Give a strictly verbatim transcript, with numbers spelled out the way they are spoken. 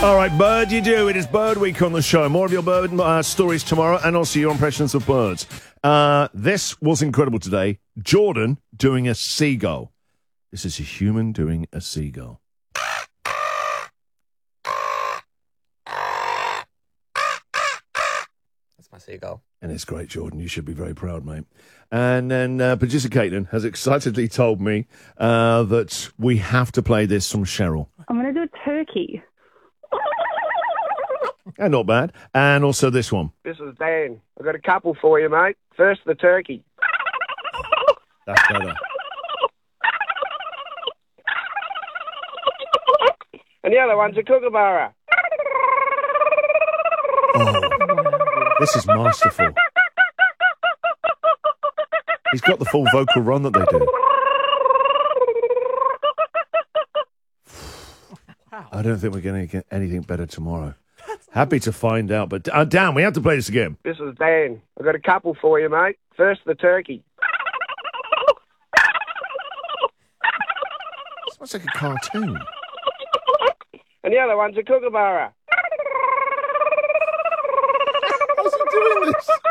All right, Bird, you do. It is Bird Week on the show. More of your bird uh, stories tomorrow and also your impressions of birds. Uh, this was incredible today. Jordan doing a seagull. This is a human doing a seagull. That's my seagull. And it's great, Jordan. You should be very proud, mate. And then uh, producer Caitlin has excitedly told me uh, that we have to play this from Cheryl. I'm going to do a turkey. And not bad. And also this one. This is Dan. I've got a couple for you, mate. First, the turkey. That's better. And the other one's a kookaburra. Oh, this is masterful. He's got the full vocal run that they do. Wow. I don't think we're going to get anything better tomorrow. Happy to find out. But, uh, Dan, we have to play this again. This is Dan. I've got a couple for you, mate. First, the turkey. Sounds like a cartoon. And the other one's a kookaburra. How's he doing this?